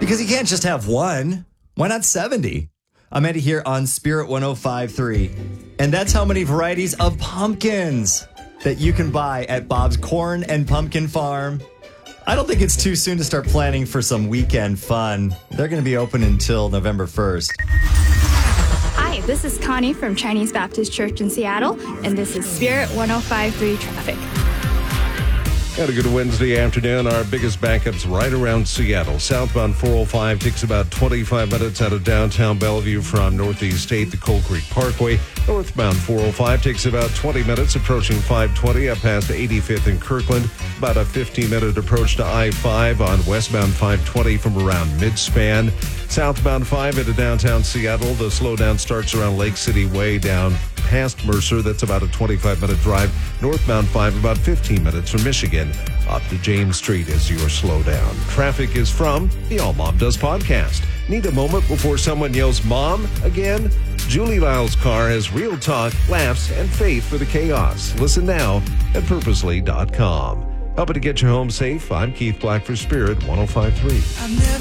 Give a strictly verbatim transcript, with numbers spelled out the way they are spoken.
Because you can't just have one. Why not seventy? I'm Eddie here on Spirit one oh five point three. And that's how many varieties of pumpkins that you can buy at Bob's Corn and Pumpkin Farm. I don't think it's too soon to start planning for some weekend fun. They're going to be open until November first. Hi, this is Connie from Chinese Baptist Church in Seattle, and this is Spirit one oh five point three Traffic. Had a good Wednesday afternoon. Our biggest backups right around Seattle. Southbound four oh five takes about twenty-five minutes out of downtown Bellevue from Northeast eighth to Coal Creek Parkway. Northbound four oh five takes about twenty minutes approaching five twenty up past eighty-fifth in Kirkland. About a fifteen-minute approach to I five on westbound five twenty from around Midspan. Southbound five into downtown Seattle. The slowdown starts around Lake City Way down past Mercer. That's about a twenty-five minute drive. Northbound five, about fifteen minutes from Michigan. Up to James Street is your slowdown. Traffic is from the All Mom Does podcast. Need a moment before someone yells mom again? Julie Lyle's car has real talk, laughs, and faith for the chaos. Listen now at purposely dot com. Helping to get you home safe, I'm Keith Black for Spirit one oh five point three.